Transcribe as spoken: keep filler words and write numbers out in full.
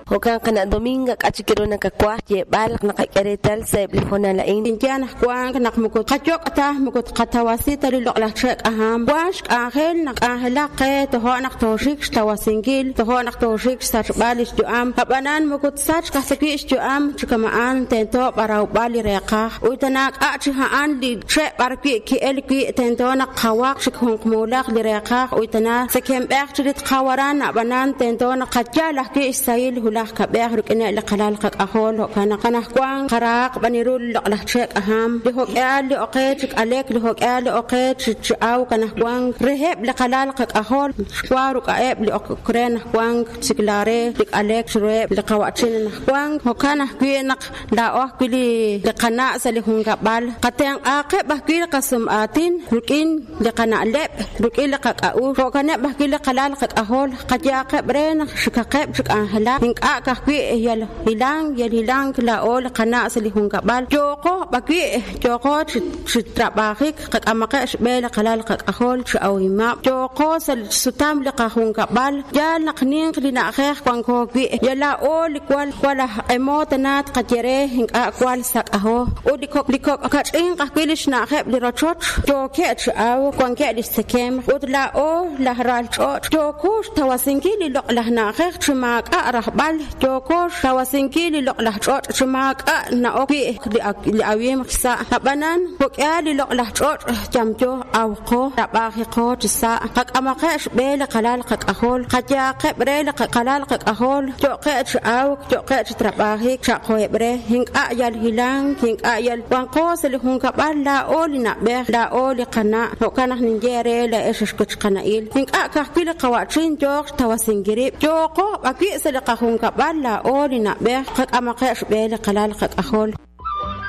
hokan kana dominga kachikiro nakakwa ye balak nakakeretal sa iblihona lain injana kwang nakmukut kachok ata mukut katawasi tali lokla chek aham wash ahel nak ahela ke to ho nak toshik tawasingil to ho nak toshik sach balis juam habanan mukut sach kasaki juam chikamaan tento barau bali reka uitanak achi haan li che barki ki elki tento nak khawak shikhong mulak li reka uitana sekem ber chrit khawaran abanan tento nak kajala ki isail hulah ka ber rukina la khalal ka ahol kana kana kwang karak banirul lokla chek aham li hok al li oqet alek li hok al oqet chaw kana kwang reheb li khalal ka ahol kwaru ka eb li okren kwang siklare li alek reheb li qawachin kwang hokana kwinak da oh kwili li kana sali hunga bal kateng aqe bahkil qasum atin rukin li kana leb rukin li qaqau hokana bahkil li khalal ka ahol qajaqe bren shikaqeb shik ahla hing aka kwi yal hilang yal hilang la ol kana sali hunga bal joko bakwi joko chitrabahik qaamaka shbel khalal ka ahol chawima joko sal sutam li qahunga bal yal naqnin lina akh kwang ko kwi yala ol kwal kwala emotanat qajere hing akwal sak aho odikok likok akachin qahkilish na kheb li rochot joke chaw kwang ke listekem odla o lahral chot joko tawasinki li lahna khek chmak arahbal joko tawasinki li lah chot chmak na oki li awim sa habanan hokya li lah chot jamjo awqo tabahi qo sa hak amaqash bel qalal qak ahol qaja qabre qalal qak ahol joke chaw joke trabahi chaqo ebre hing ayal hilang hing ayal wanqo sel hunga balla olina be la oli qana hokana ningere la eshish qanail hing aka kil qawachin jok tawasingiri joko baki sel qahunga balla olina be hak amaqash bel qalal qak ahol